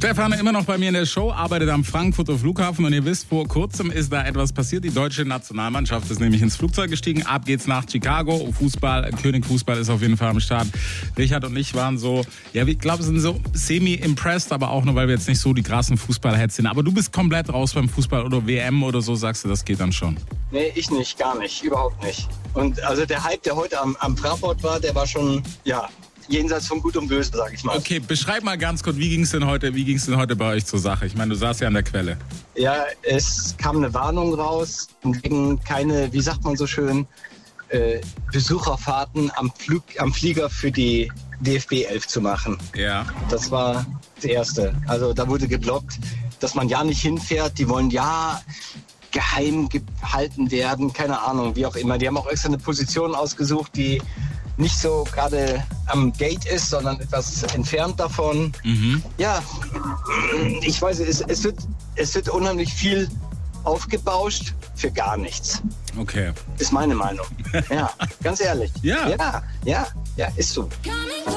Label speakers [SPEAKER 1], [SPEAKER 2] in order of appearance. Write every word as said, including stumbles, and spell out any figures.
[SPEAKER 1] Stefan immer noch bei mir in der Show, arbeitet am Frankfurter Flughafen und ihr wisst, vor kurzem ist da etwas passiert. Die deutsche Nationalmannschaft ist nämlich ins Flugzeug gestiegen. Ab geht's nach Chicago. Fußball, König Fußball ist auf jeden Fall am Start. Richard und ich waren so, ja, ich glaube, sind so semi-impressed, aber auch nur, weil wir jetzt nicht so die krassen Fußballheads sind. Aber du bist komplett raus beim Fußball oder W M oder so, sagst du, das geht dann schon?
[SPEAKER 2] Nee, ich nicht, gar nicht, überhaupt nicht. Und also der Hype, der heute am, am Fraport war, der war schon, ja, jenseits von Gut und Böse, sag ich mal.
[SPEAKER 1] Okay, beschreib mal ganz kurz, wie ging es denn heute, wie ging's denn heute bei euch zur Sache? Ich meine, du saßt ja an der Quelle.
[SPEAKER 2] Ja, es kam eine Warnung raus, wegen keine, wie sagt man so schön, äh, Besucherfahrten am, Flug, am Flieger für die D F B elf zu machen.
[SPEAKER 1] Ja.
[SPEAKER 2] Das war das Erste. Also da wurde geblockt, dass man ja nicht hinfährt. Die wollen ja geheim gehalten werden, keine Ahnung, wie auch immer. Die haben auch extra eine Position ausgesucht, die nicht so gerade am Gate ist, sondern etwas entfernt davon. Mhm. Ja, ich weiß, es, es, wird, es wird unheimlich viel aufgebauscht für gar nichts.
[SPEAKER 1] Okay.
[SPEAKER 2] Ist meine Meinung. Ja, ganz ehrlich.
[SPEAKER 1] Ja.
[SPEAKER 2] Ja, ja, ja, ist so.